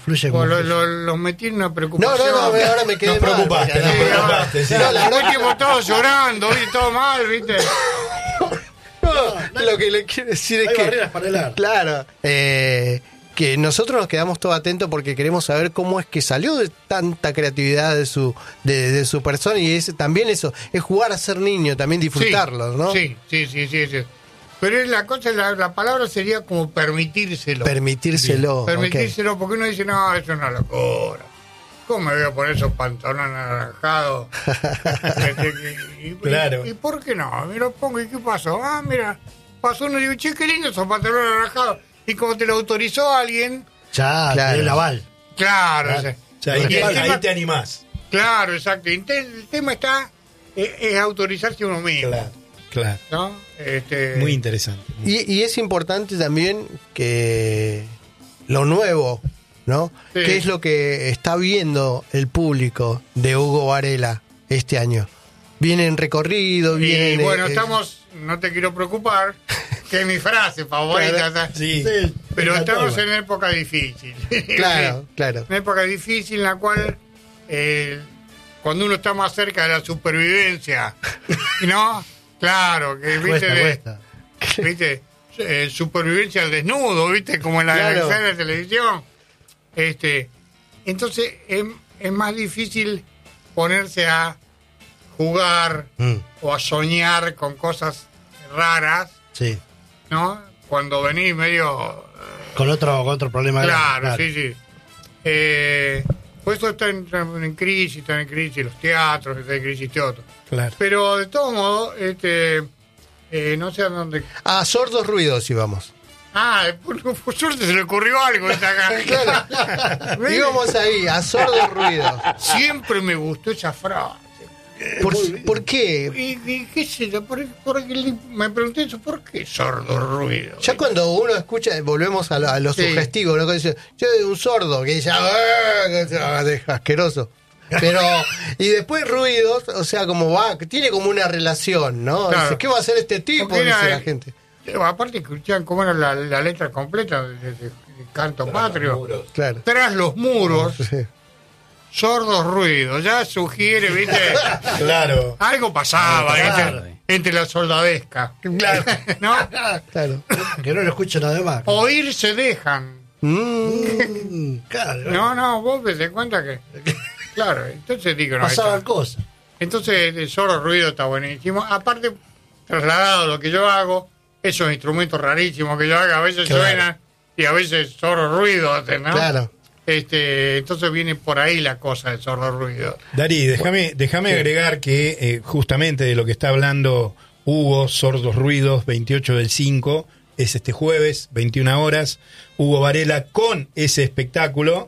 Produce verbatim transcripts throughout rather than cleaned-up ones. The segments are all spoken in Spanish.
Fluye como Los fluye. lo, lo metí en una preocupación. No, no, no, ahora me quedé Nos mal, preocupaste, porque- nos Sí, preocupaste. Sí. No, la verdad que- Último todos llorando, ¿viste? Todo mal, ¿viste? No, lo que le quiero decir es Hay que barreras para el arte. claro, eh, que nosotros nos quedamos todos atentos porque queremos saber cómo es que salió de tanta creatividad de su de, de su persona, y es también eso, es jugar a ser niño, también disfrutarlo, sí, ¿no? Sí, sí, sí, sí, sí. Pero es la cosa, la, la palabra sería como permitírselo. Permitírselo. Permitírselo, porque uno dice, no, eso es una locura. ¿Cómo me voy a poner esos pantalones anaranjados? Este, y, y- Claro. y, ¿y por qué no? Me lo pongo, ¿y qué pasó? Ah, mira, pasó uno y digo, che, qué lindo esos pantalones anaranjados. Y como te lo autorizó alguien, Ya, Claro. el aval. claro. Claro. o sea, O sea, ahí, y te, el ahí tema- te animás. Claro, exacto. Y te- el tema está, eh, es autorizarse uno mismo. Claro, claro. ¿No? Este, Muy interesante. Y, y es importante también que lo nuevo, ¿no? Sí. ¿Qué es lo que está viendo el público de Hugo Varela este año? Vienen recorrido, Y vienen... bueno, eh, estamos, no te quiero preocupar, que es mi frase favorita. o sea, Sí. Sí, Pero me encantó estamos igual. en una época difícil. Claro, claro. Una época difícil en la cual, eh, cuando uno está más cerca de la supervivencia, ¿no? Claro, que viste, Cuesta, de- cuesta. viste, eh, supervivencia al desnudo, viste, como en la, Claro. en la serie de televisión. Este, entonces es, es más difícil ponerse a jugar Mm, o a soñar con cosas raras, sí. ¿no? Cuando venís medio... Con otro, con otro problema. Claro, grande, sí, sí. Eh, pues esto está en, en crisis, están en crisis los teatros, está en crisis todo. Claro. Pero de todos modos, este, eh, no sé a dónde... A sordos ruidos íbamos. Ah, por, por suerte se le ocurrió algo. esta acá. ¿Ves? Íbamos ahí, a sordos ruidos. Siempre me gustó esa frase. ¿Por, ¿por qué? Y, y qué sé yo, por, por- me pregunté eso, ¿por qué sordo ruido? Ya cuando uno escucha, volvemos a lo, a lo Sí. sugestivo, ¿no? Que dice, yo un sordo, que dice, "Ah", que dice, "Ah, es asqueroso". Pero, y después ruidos, o sea, como va, que tiene como una relación, ¿no? Claro. Dice, ¿qué va a hacer este tipo? Porque era Dice la el- gente. Eh, Aparte escuchaban cómo era la, la letra completa de, de- de Canto Patrio. Claro. Tras los muros, Sí. sordos ruidos. Ya sugiere, ¿viste? Claro. Algo pasaba Claro. entre, entre la soldadesca. Claro. ¿No? Claro. Que no lo escucho nada más. Oír se dejan. Mm, Mm, claro. No, no, vos te das cuenta que. Claro, entonces digo, no. Pasaban está. cosas. Entonces, el sordo ruido está buenísimo. Aparte, trasladado a lo que yo hago, esos instrumentos rarísimos que yo hago, a veces Claro. suenan y a veces sordo ruido, ¿no? claro. Este, entonces viene por ahí la cosa del sordo ruido. Darí, déjame, déjame agregar que eh, justamente de lo que está hablando Hugo, Sordos Ruidos, veintiocho del cinco, es este jueves, veintiuna horas, Hugo Varela con ese espectáculo.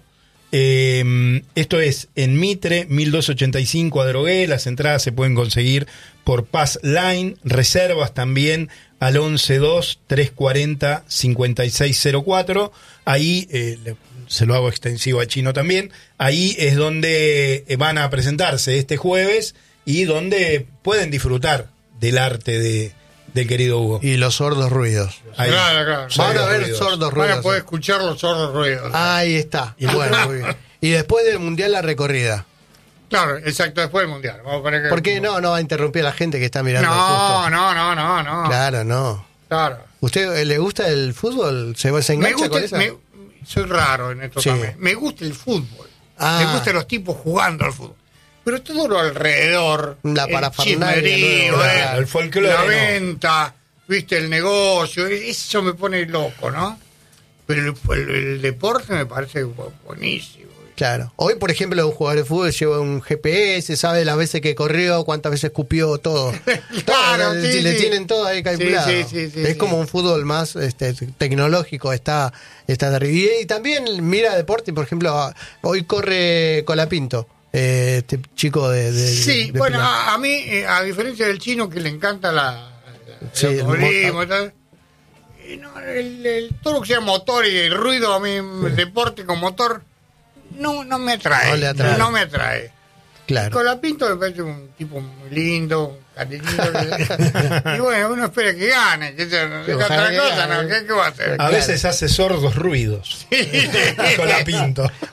Eh, esto es en Mitre, mil doscientos ochenta y cinco Adrogué. Las entradas se pueden conseguir por Pass Line, reservas también al once dos, trescientos cuarenta, cincuenta y seis cero cuatro. Ahí, eh, le- se lo hago extensivo a Chino también, ahí es donde eh, van a presentarse este jueves y donde pueden disfrutar del arte de, del querido Hugo. Y los sordos ruidos. Ahí. Claro, claro. Van a Sordos ver ruidos. sordos Van a ruidos. poder escuchar los sordos ruidos. Ahí está. Y bueno, muy bien. Y después del mundial la recorrida. Claro, exacto, después del mundial. Vamos a poner que- ¿Por qué no? No va a interrumpir a la gente que está mirando. No, justo. no, no, no, no. Claro, no. Claro. ¿Usted eh, le gusta el fútbol? ¿Se, se Me engancha gusta, con esa? me- soy raro en esto Sí. también. Me gusta el fútbol. Ah. Me gustan los tipos jugando al fútbol. Pero todo lo alrededor. La el parafernalia, chismerío, ¿no? eh, Claro, el folclore, la no. venta, viste, el negocio. Eso me pone loco, ¿no? Pero el, el- el deporte me parece bu- buenísimo. Claro. Hoy, por ejemplo, un jugador de fútbol lleva un G P S, sabe las veces que corrió, cuántas veces escupió, todo. Claro, Todo, le, sí, le sí. tienen todo ahí calculado. Sí, sí, sí, sí, es sí. como un fútbol más este, tecnológico, está, está terrible. Y, y también mira deporte, por ejemplo, hoy corre Colapinto, eh, este chico de... de Sí, de bueno, Pilar. a, a mí, eh, a diferencia del chino que le encanta la, la- Sí, el el automovilismo motor. y tal, eh, no, el, el- todo lo que sea motor y el ruido, a mí, el deporte con motor, no, no me atrae. No le atrae. No me atrae. Claro. Colapinto me parece un tipo muy lindo, cariñoso. Y bueno, uno espera que gane. Que sea, que ojalá otra que cosa, gane. ¿no? ¿Qué, qué va a hacer? A veces hace sordos ruidos. Colapinto.